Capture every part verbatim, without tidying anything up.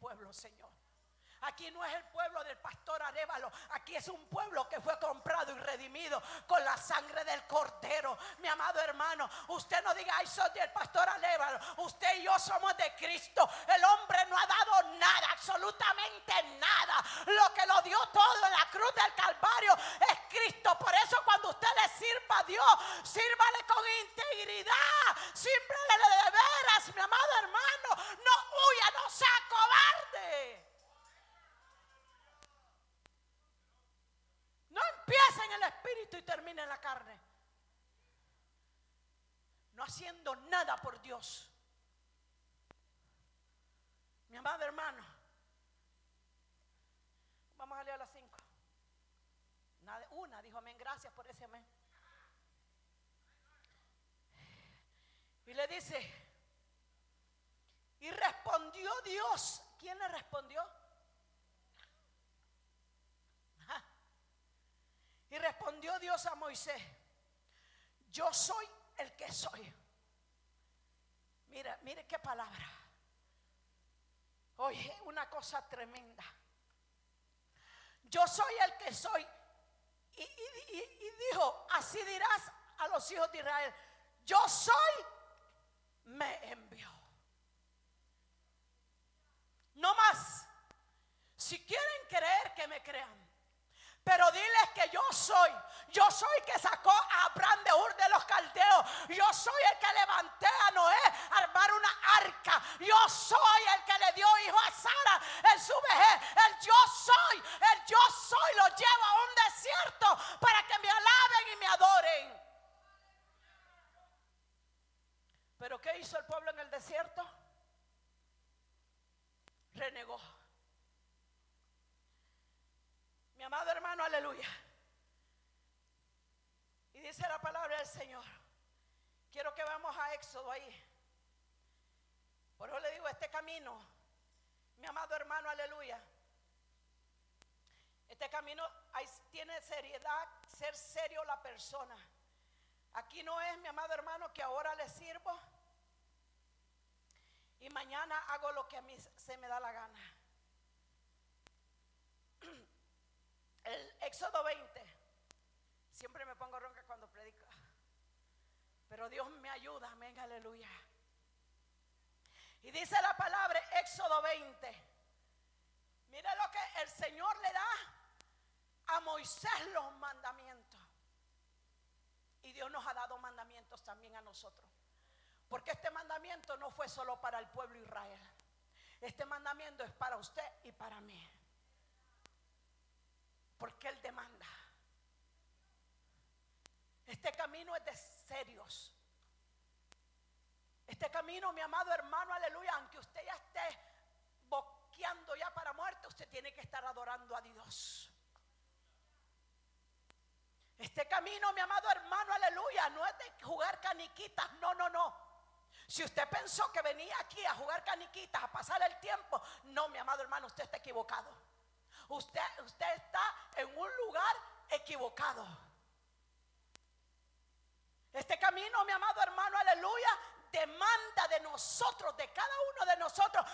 pueblo, Señor. Aquí no es el pueblo del pastor Arévalo. Aquí es un pueblo que fue comprado y redimido con la sangre del Cordero. Mi amado hermano, usted no diga, ay, soy del pastor Arévalo. Usted y yo somos de Cristo. El hombre no ha dado nada, absolutamente nada. Lo que lo dio todo en la cruz del Calvario es Cristo. Por eso cuando usted le sirva a Dios, sírvale con integridad. Sírvale de veras, mi amado hermano. No huya, no sea cobarde. No empiece en el espíritu y termine en la carne. No haciendo nada por Dios. Mi amado hermano. Vamos a leer a las cinco. Una, dijo amén, gracias por ese amén. Y le dice, y respondió Dios. ¿Quién le respondió? Y respondió Dios a Moisés, yo soy el que soy. Mira, mire qué palabra. Oye, una cosa tremenda. Yo soy el que soy. Y, y, y, y dijo, así dirás a los hijos de Israel, yo soy, me envió. No más. Si quieren creer, que me crean. Pero diles que yo soy. Yo soy que sacó a Abraham de Ur de los Caldeos. Yo soy el que levanté a Noé a armar una arca. Yo soy el que le dio hijo a Sara en su vejez. El yo soy, el yo soy lo llevo a un desierto para que me alaben y me adoren. ¿Pero qué hizo el pueblo en el desierto? Renegó. Mi amado hermano, aleluya. Y dice la palabra del Señor. Quiero que vamos a Éxodo ahí. Por eso le digo, este camino, mi amado hermano, aleluya. Este camino hay, tiene seriedad, ser serio la persona. Aquí no es, mi amado hermano, que ahora le sirvo y mañana hago lo que a mí se me da la gana. El Éxodo veinte. Siempre me pongo ronca cuando predico, pero Dios me ayuda, amén, aleluya. Y dice la palabra, Éxodo veinte. Mire lo que el Señor le da a Moisés, los mandamientos. Y Dios nos ha dado mandamientos también a nosotros. Porque este mandamiento no fue solo para el pueblo de Israel. Este mandamiento es para usted y para mí. Porque Él demanda. Este camino es de serios. Este camino, mi amado hermano, aleluya, aunque usted ya esté boqueando ya para muerte, usted tiene que estar adorando a Dios. Este camino, mi amado hermano, aleluya, no es de jugar caniquitas, no, no, no. Si usted pensó que venía aquí a jugar caniquitas, a pasar el tiempo, no, mi amado hermano, usted está equivocado. Usted, usted está en un lugar equivocado. Este camino, mi amado hermano, aleluya, demanda de nosotros, de cada uno de nosotros,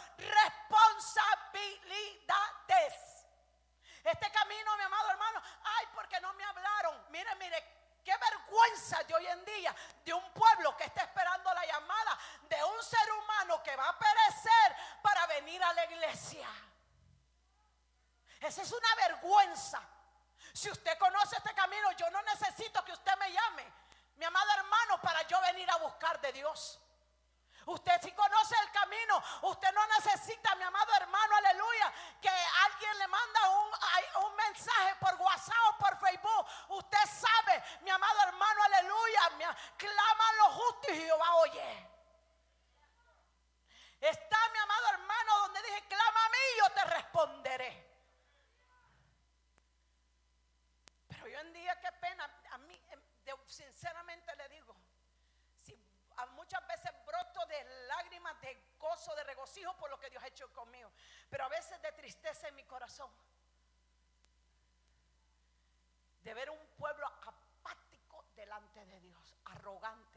responsabilidades. Este camino, mi amado hermano, ay, porque no me hablaron. Mire, mire, qué vergüenza de hoy en día de un pueblo que está esperando la llamada de un ser humano que va a perecer para venir a la iglesia. Esa es una vergüenza. Si usted conoce este camino, yo no necesito que usted me llame, mi amado hermano, para yo venir a buscar de Dios. Usted si conoce el camino, usted no necesita, mi amado hermano, aleluya, que alguien le manda un, un mensaje por WhatsApp o por Facebook. Usted sabe, mi amado hermano, aleluya, mi, clama a los justos y Jehová oye. Está, mi amado hermano, donde dije, clama a mí y yo te responderé. Pero hoy en día, qué pena, a mí, sinceramente le digo, si muchas veces broto de lágrimas, de gozo, de regocijo por lo que Dios ha hecho conmigo, pero a veces de tristeza en mi corazón, de ver un pueblo apático delante de Dios, arrogante.